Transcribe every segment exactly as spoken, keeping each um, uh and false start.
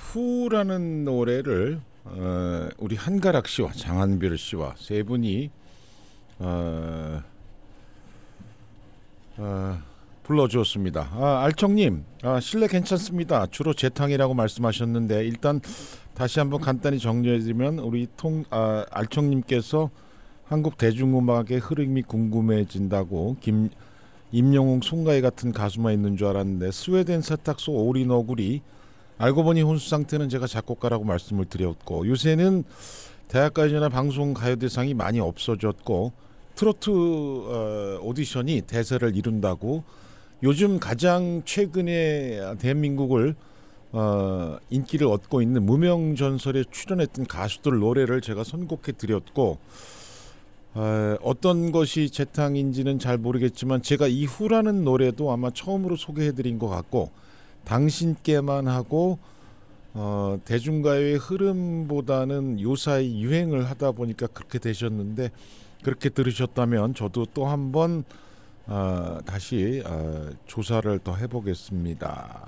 후라는 노래를 어, 우리 한가락 씨와 장한별 씨와 세 분이 어, 어, 불러주었습니다. 아, 알청님, 아, 실내 괜찮습니다. 주로 재탕이라고 말씀하셨는데 일단 다시 한번 간단히 정리해드리면 우리 통 아, 알청님께서 한국 대중음악의 흐름이 궁금해진다고 김 임영웅, 송가희 같은 가수만 있는 줄 알았는데 스웨덴 세탁소 오리너구리 알고 보니 혼수 상태는 제가 작곡가라고 말씀을 드렸고 요새는 대학가요제나 방송 가요대상이 많이 없어졌고 트로트 어, 오디션이 대세를 이룬다고 요즘 가장 최근에 대한민국을 어, 인기를 얻고 있는 무명전설에 출연했던 가수들 노래를 제가 선곡해 드렸고 어, 어떤 것이 재탕인지는 잘 모르겠지만 제가 이 후라는 노래도 아마 처음으로 소개해 드린 것 같고 당신께만 하고 어, 대중가요의 흐름보다는 요사이 유행을 하다 보니까 그렇게 되셨는데 그렇게 들으셨다면 저도 또 한번 어, 다시 어, 조사를 더 해보겠습니다.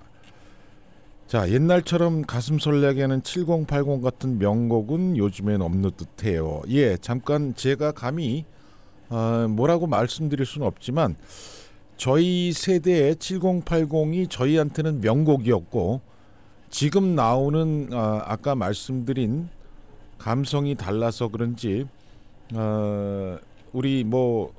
자, 옛날처럼 가슴 설레게 하는 칠공팔공 같은 명곡은 요즘엔 없는 듯해요. 예, 잠깐 제가 감히 어, 뭐라고 말씀드릴 수는 없지만 저희 세대의 칠공팔공이 저희한테는 명곡이었고 지금 나오는 어, 아까 말씀드린 감성이 달라서 그런지 어, 우리 뭐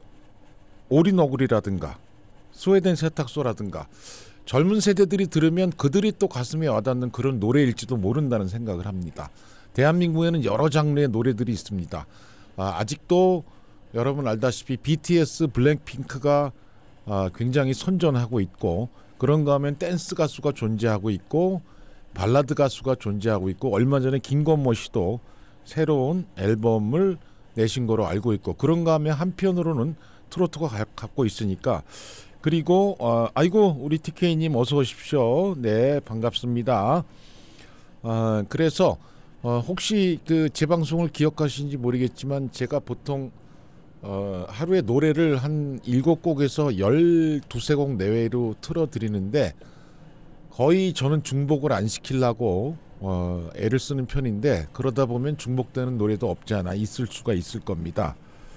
오리너구리라든가 스웨덴 세탁소라든가 젊은 세대들이 들으면 그들이 또 가슴에 와닿는 그런 노래일지도 모른다는 생각을 합니다. 대한민국에는 여러 장르의 노래들이 있습니다. 아, 아직도 여러분 알다시피 비티에스, 블랙핑크가 아, 굉장히 선전하고 있고 그런가 하면 댄스 가수가 존재하고 있고 발라드 가수가 존재하고 있고 얼마 전에 김건모 씨도 새로운 앨범을 내신 거로 알고 있고 그런가 하면 한편으로는 트로트가 가, 갖고 있으니까 그리고 어, 아이고 우리 티케이님 어서 오십시오. 네, 반갑습니다. 어, 그래서 어, 혹시 그 제 방송을 기억하시는지 모르겠지만 제가 보통 어, 하루에 노래를 한 일곱 곡에서 열두세 곡 내외로 틀어드리는데 거의 저는 중복을 안 시키려고 어, 애를 쓰는 편인데 그러다 보면 중복되는 노래도 없지 않아 있을 수가 있을 겁니다.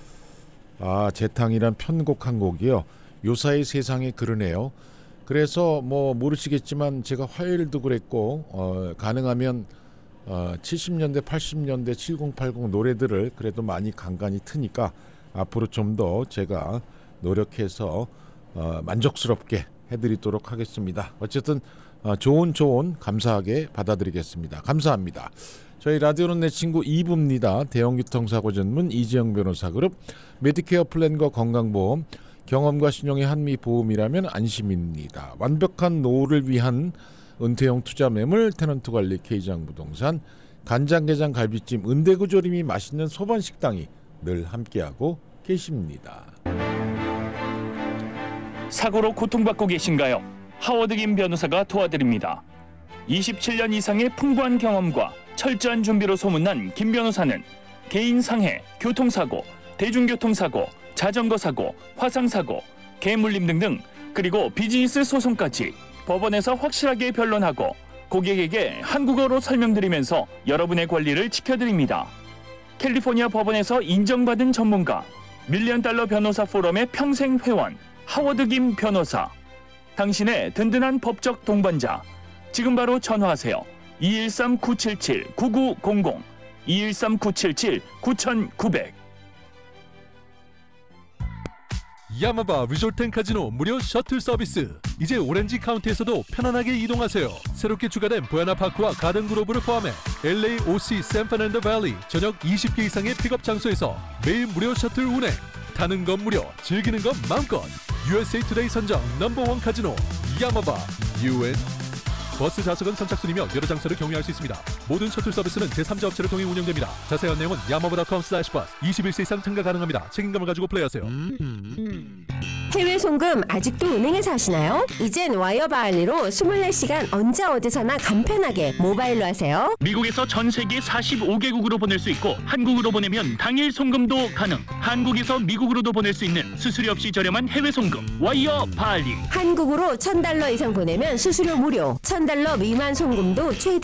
아, 재탕이란 편곡 한 곡이요. 요사이 세상에 그러네요. 그래서 뭐 모르시겠지만 제가 화요일도 그랬고 어, 가능하면 어, 칠십 년대 팔십 년대 칠공팔공 노래들을 그래도 많이 간간히 트니까 앞으로 좀 더 제가 노력해서 어, 만족스럽게 해드리도록 하겠습니다. 어쨌든 어, 좋은 조언 감사하게 받아드리겠습니다. 감사합니다. 저희 라디오는 내 친구 이 부입니다. 대형교통사고 전문 이재영 변호사 그룹 메디케어 플랜과 건강보험 경험과 신용의 한미보험이라면 안심입니다. 완벽한 노후를 위한 은퇴형 투자 매물 테넌트 관리 K장부동산 간장게장 갈비찜 은대구조림이 맛있는 소반식당이 늘 함께하고 계십니다. 사고로 고통받고 계신가요? 하워드 김 변호사가 도와드립니다. 이십칠 년 이상의 풍부한 경험과 철저한 준비로 소문난 김 변호사는 개인 상해, 교통사고, 대중교통사고, 자전거 사고, 화상 사고, 개물림 등등 그리고 비즈니스 소송까지 법원에서 확실하게 변론하고 고객에게 한국어로 설명드리면서 여러분의 권리를 지켜드립니다. 캘리포니아 법원에서 인정받은 전문가, 밀리언 달러 변호사 포럼의 평생 회원, 하워드 김 변호사. 당신의 든든한 법적 동반자. 지금 바로 전화하세요. 이일삼 구칠칠 구구공공, 이일삼 구칠칠 구구공공. 야마바 리조트 앤 카지노 무료 셔틀 서비스. 이제 오렌지 카운티에서도 편안하게 이동하세요. 새롭게 추가된 보야나파크와 가든그로브를 포함해 엘에이, 오씨, 샌프란시스코 밸리 전역 이십 개 이상의 픽업 장소에서 매일 무료 셔틀 운행. 타는 건 무료, 즐기는 건 마음껏. 유에스에이 투데이 선정 넘버원 카지노 야마바 유엔. 버스 좌석은 선착순이며 여러 장소를 경유할 수 있습니다. 모든 셔틀 서비스는 제삼자 업체를 통해 운영됩니다. 자세한 내용은 야마바닷컴 슬래시 버스. 이십일 세 이상 참가 가능합니다. 책임감을 가지고 플레이하세요. 음. 해외 송금 아직도 은행에서 하시나요? 이젠 와이어바알리로 이십사 시간 언제 어디서나 간편하게 모바일로 하세요. 미국에서 전 세계 사십오 개국으로 보낼 수 있고 한국으로 보내면 당일 송금도 가능. 한국에서 미국으로도 보낼 수 있는 수수료 없이 저렴한 해외 송금 와이어바알리. 한국으로 천 달러 이상 보내면 수수료 무료. 천 달러 미만 송금도 최대